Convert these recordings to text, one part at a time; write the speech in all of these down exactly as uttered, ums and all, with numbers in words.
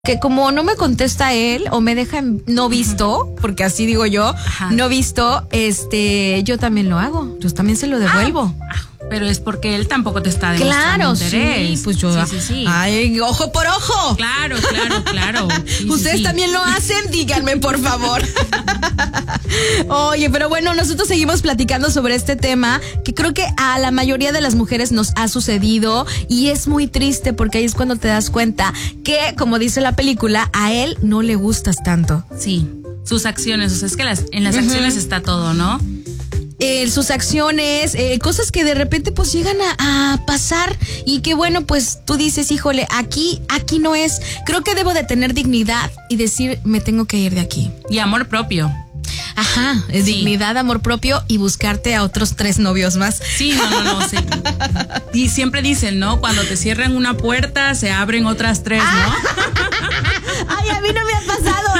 Que como no me contesta él o me deja no visto, porque así digo yo, Ajá. no visto, este, yo también lo hago, yo también se lo devuelvo. Ah, pero es porque él tampoco te está demostrando claro, interés. Sí, pues yo, sí, sí, sí. Ay, ojo por ojo. Claro, claro, claro. Sí, Ustedes sí, sí. también lo hacen, díganme por favor. Oye, pero bueno, nosotros seguimos platicando sobre este tema que creo que a la mayoría de las mujeres nos ha sucedido y es muy triste porque ahí es cuando te das cuenta que, como dice la película, a él no le gustas tanto. Sí, sus acciones, o sea, es que las, en las uh-huh. acciones está todo, ¿no? Eh, sus acciones, eh, cosas que de repente pues llegan a, a pasar y que bueno, pues tú dices, híjole, aquí, aquí no es. Creo que debo de tener dignidad y decir, me tengo que ir de aquí. Y amor propio. Ajá, sí. Dignidad, amor propio y buscarte a otros tres novios más. Sí, no, no, no, sí. Y siempre dicen, ¿no? Cuando te cierran una puerta, se abren otras tres, ¿no? Ay, a mí no me ha pasado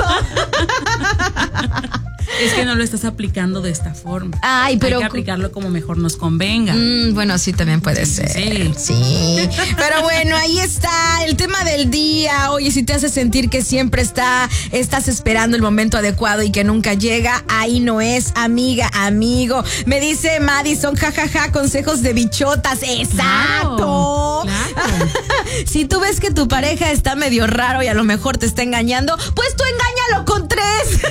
eso. Es que no lo estás aplicando de esta forma. Ay, pero hay que aplicarlo como mejor nos convenga. Mm, bueno, sí, también puede sí, ser. Sí. Sí. Pero bueno, ahí está el tema del día. Oye, si te hace sentir que siempre está, estás esperando el momento adecuado y que nunca llega, ahí no es, amiga, amigo. Me dice Madison, jajaja, ja, ja, consejos de bichotas. Exacto. Claro, claro. Si tú ves que tu pareja está medio raro y a lo mejor te está engañando, pues tú engáñalo con tres.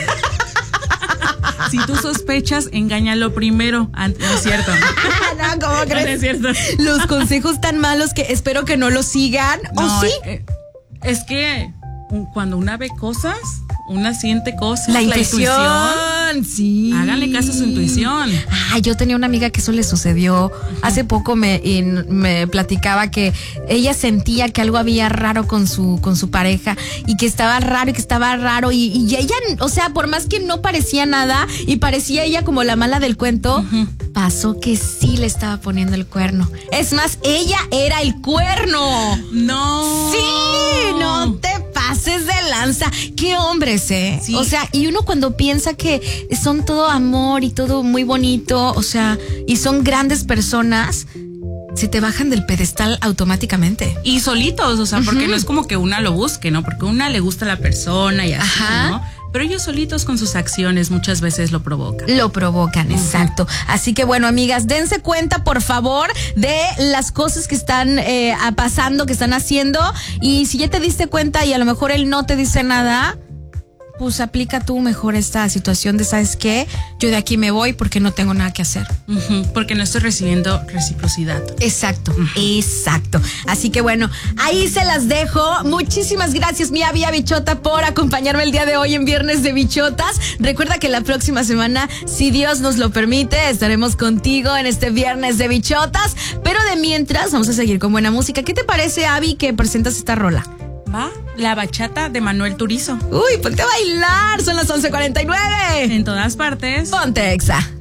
Si tú sospechas, engáñalo primero. No es cierto. No, ¿cómo crees? No es cierto. Los consejos tan malos que espero que no los sigan. No, ¿O sí? Eh, es que cuando una ve cosas, una siente cosas. La intuición. La intuición. Sí. Háganle caso a su intuición. Ah, yo tenía una amiga que eso le sucedió. Uh-huh. Hace poco me, me platicaba que ella sentía que algo había raro con su, con su pareja y que estaba raro y que estaba raro y, y ella, o sea, por más que no parecía nada y parecía ella como la mala del cuento, uh-huh. pasó que sí le estaba poniendo el cuerno. Es más, ella era el cuerno. No. Sí, no te pases de lanza. Qué hombres, ¿eh? Sí. O sea, y uno cuando piensa que son todo amor y todo muy bonito, o sea, y son grandes personas, se te bajan del pedestal automáticamente. Y solitos, o sea, porque uh-huh. no es como que una lo busque, ¿no? Porque una le gusta a la persona y así, Ajá. ¿no? Pero ellos solitos con sus acciones muchas veces lo provocan. Lo provocan, uh-huh. exacto. Así que bueno, amigas, dense cuenta, por favor, de las cosas que están eh, pasando, que están haciendo. Y si ya te diste cuenta y a lo mejor él no te dice nada, pues aplica tú mejor esta situación de, ¿sabes qué? Yo de aquí me voy porque no tengo nada que hacer. Uh-huh, porque no estoy recibiendo reciprocidad. Exacto, uh-huh. exacto. Así que bueno, ahí se las dejo. Muchísimas gracias, mi Abby Bichota, por acompañarme el día de hoy en Viernes de Bichotas. Recuerda que la próxima semana, si Dios nos lo permite, estaremos contigo en este Viernes de Bichotas. Pero de mientras, vamos a seguir con buena música. ¿Qué te parece, Abby, que presentas esta rola? Va, la bachata de Manuel Turizo. Uy, ponte a bailar, son las once cuarenta y nueve. En todas partes. Ponte Exa.